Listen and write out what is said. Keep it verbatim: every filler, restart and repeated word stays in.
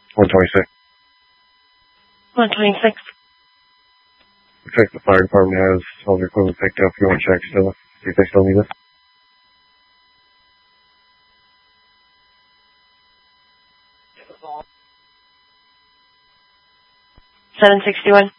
one twenty-six. one twenty-six. Looks like the fire department has all their equipment picked up. You want to check still? See if they still need it? seven sixty-one.